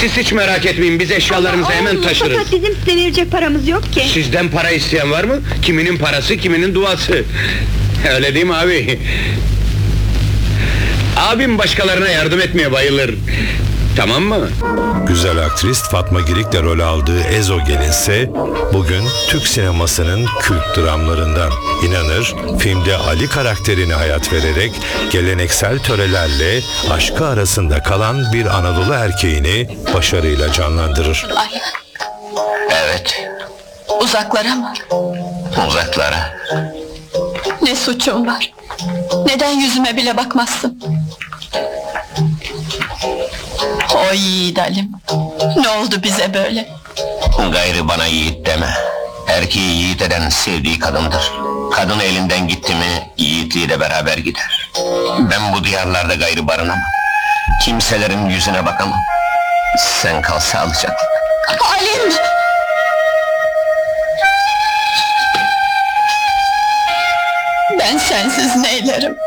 Siz hiç merak etmeyin, biz eşyalarımızı hemen taşırız. Fakat bizim size verecek paramız yok ki. Sizden para isteyen var mı? Kiminin parası, kiminin duası. Öyle değil mi abi? Abim başkalarına yardım etmeye bayılır. Tamam mı? Güzel aktris Fatma Girik'le rol aldığı Ezo Gelinse bugün Türk sinemasının kült dramlarından. İnanır, filmde Ali karakterine hayat vererek geleneksel törelerle aşkı arasında kalan bir Anadolu erkeğini başarıyla canlandırır. Ali, Evet, uzaklara mı? uzaklara. Ne suçum var? Neden yüzüme bile bakmazsın? O yiğit Ali'm. Ne oldu bize böyle? Gayrı bana yiğit deme. Erkeği yiğit eden sevdiği kadındır. Kadın elinden gitti mi, yiğitliği de beraber gider. Ben bu diyarlarda gayrı barınamam. Kimselerin yüzüne bakamam. Sen kal sağlıcakla. Ali'm! Ben sensiz neylerim?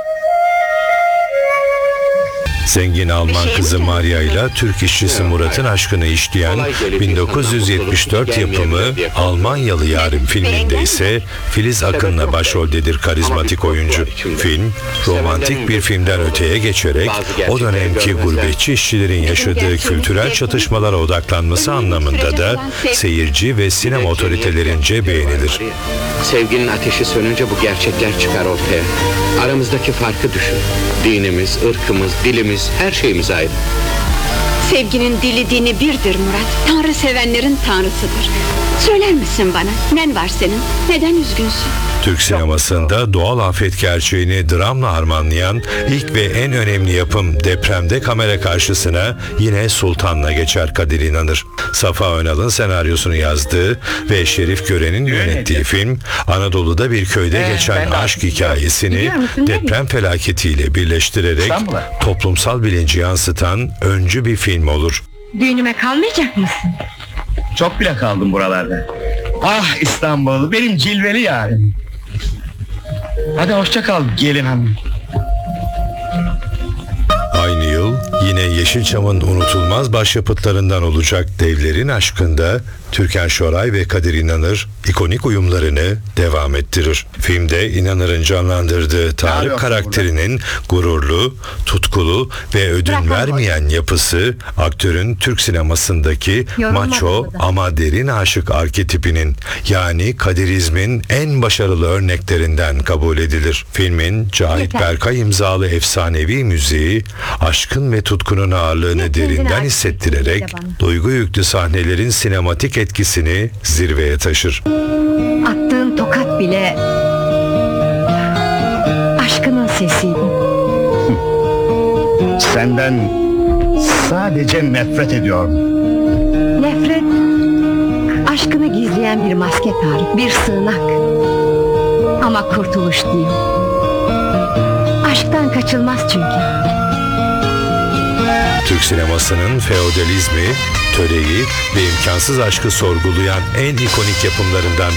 Zengin Alman kızı Maria ile Türk işçisi Murat'ın aşkını işleyen 1974 yapımı Almanyalı Yarim filminde ise Filiz Akın'la başroldedir karizmatik oyuncu. Film, romantik bir filmden öteye geçerek o dönemki gurbetçi işçilerin yaşadığı kültürel çatışmalara odaklanması anlamında da seyirci ve sinema otoritelerince beğenilir. Sevginin ateşi sönünce bu gerçekler çıkar ortaya. Aramızdaki farkı düşün. Dinimiz, ırkımız, dilimiz, her şeyimiz ayrı. Sevginin dili dini birdir Murat. Tanrı sevenlerin tanrısıdır. Söyler misin bana, nen var senin? Neden üzgünsün? Türk sinemasında doğal afet gerçeğini dramla harmanlayan ilk ve en önemli yapım Depremde kamera karşısına yine Sultan'la geçer Kadir İnanır. Safa Önal'ın senaryosunu yazdığı ve Şerif Gören'in yönettiği film, Anadolu'da bir köyde geçen aşk hikayesini deprem felaketiyle birleştirerek toplumsal bilinci yansıtan öncü bir film olur. Düğünüme kalmayacak mısın? Çok bile kaldım buralarda. Ah İstanbul, benim cilveli yarim. Hadi hoşça kal gelin hanım. Aynı yıl yine Yeşilçam'ın unutulmaz başyapıtlarından olacak Devlerin Aşkı'nda Türkan Şoray ve Kadir İnanır ikonik uyumlarını devam ettirir. Filmde İnanır'ın canlandırdığı Tarık karakterinin gururlu, tutkulu ve ödün vermeyen yapısı aktörün Türk sinemasındaki maço ama derin aşık arketipinin yani Kadirizmin en başarılı örneklerinden kabul edilir. Filmin Cahit Berkay imzalı efsanevi müziği aşkın ve tutkunun ağırlığını derinden hissettirerek duygu yüklü sahnelerin sinematik etkisini zirveye taşır. Attığın tokat bile aşkının sesiydi. Senden sadece nefret ediyorum. Nefret, aşkını gizleyen bir maske Tarık, bir sığınak. Ama kurtuluş değil. Aşktan kaçılmaz çünkü. Türk sinemasının feodalizmi, töreyi ve imkansız aşkı sorgulayan en ikonik yapımlarından